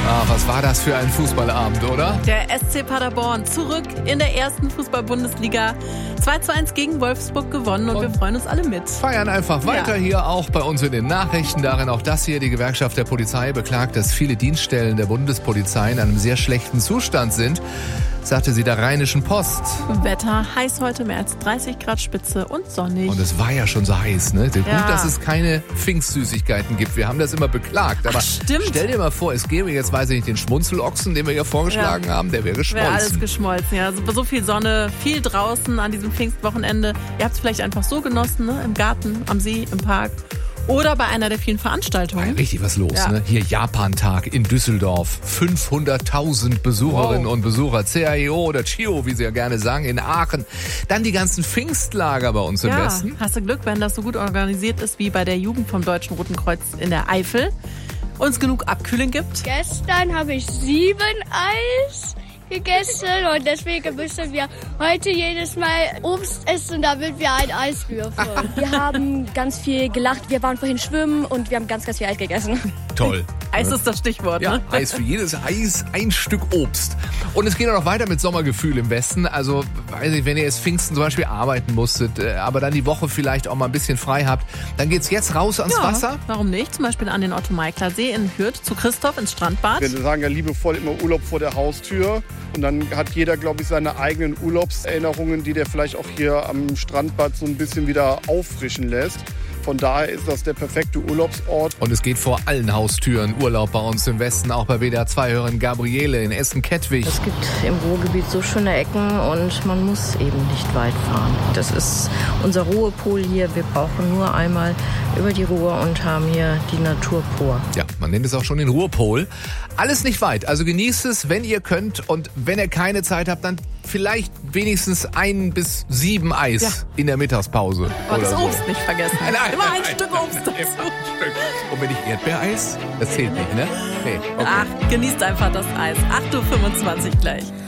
Ah, was war das für ein Fußballabend, oder? Der SC Paderborn zurück in der ersten Fußball-Bundesliga. 2:1 gegen Wolfsburg gewonnen und wir freuen uns alle mit. Feiern einfach weiter hier auch bei uns in den Nachrichten. Darin auch das hier. Die Gewerkschaft der Polizei beklagt, dass viele Dienststellen der Bundespolizei in einem sehr schlechten Zustand sind, sagte sie der Rheinischen Post. Wetter heiß heute, mehr als 30 Grad Spitze und sonnig. Und es war ja schon so heiß, ne? Gut, dass es keine Pfingstsüßigkeiten gibt. Wir haben das immer beklagt. Aber stimmt. Stell dir mal vor, es gäbe jetzt, weiß ich nicht, den Schmunzelochsen, den wir hier vorgeschlagen haben, der wäre geschmolzen. Wäre alles geschmolzen, ja. So viel Sonne, viel draußen an diesem Pfingstwochenende. Ihr habt es vielleicht einfach so genossen, ne? Im Garten, am See, im Park. Oder bei einer der vielen Veranstaltungen. War richtig was los, ne? Hier Japantag in Düsseldorf. 500.000 Besucherinnen und Besucher. CAEO oder CHIO, wie sie ja gerne sagen, in Aachen. Dann die ganzen Pfingstlager bei uns im Westen. Hast du Glück, wenn das so gut organisiert ist wie bei der Jugend vom Deutschen Roten Kreuz in der Eifel. Uns genug Abkühlen gibt. Gestern habe ich 7 Eis gegessen und deswegen müssen wir heute jedes Mal Obst essen, damit wir ein Eis würfeln. Wir haben ganz viel gelacht, wir waren vorhin schwimmen und wir haben ganz, ganz viel Eis gegessen. Toll. Eis ist das Stichwort, ja, ne? Eis für jedes Eis, ein Stück Obst. Und es geht auch noch weiter mit Sommergefühl im Westen. Also, weiß ich, wenn ihr jetzt Pfingsten zum Beispiel arbeiten musstet, aber dann die Woche vielleicht auch mal ein bisschen frei habt, dann geht's jetzt raus ans Wasser. Warum nicht? Zum Beispiel an den Otto-Meikler-See in Hürth zu Christoph ins Strandbad. Wir sagen ja liebevoll immer Urlaub vor der Haustür. Und dann hat jeder, glaube ich, seine eigenen Urlaubserinnerungen, die der vielleicht auch hier am Strandbad so ein bisschen wieder auffrischen lässt. Von daher ist das der perfekte Urlaubsort. Und es geht vor allen Haustüren Urlaub bei uns im Westen, auch bei WDR 2-Hörerin Gabriele in Essen-Kettwig. Es gibt im Ruhrgebiet so schöne Ecken und man muss eben nicht weit fahren. Das ist unser Ruhepol hier. Wir brauchen nur einmal über die Ruhr und haben hier die Natur pur. Ja, man nennt es auch schon den Ruhrpol. Alles nicht weit, also genießt es, wenn ihr könnt. Und wenn ihr keine Zeit habt, dann vielleicht wenigstens 1 bis 7 Eis in der Mittagspause. Und das so. Obst nicht vergessen. Immer ein Stück Obst dazu. Und wenn nicht Erdbeereis, das zählt nicht, ne? Nee, okay. Ach, genießt einfach das Eis. 8:25 Uhr gleich.